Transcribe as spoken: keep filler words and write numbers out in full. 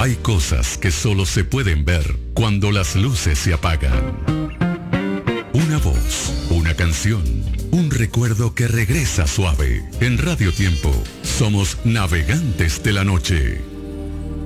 Hay cosas que solo se pueden ver cuando las luces se apagan. Una voz, una canción, un recuerdo que regresa suave. En Radio Tiempo somos navegantes de la noche.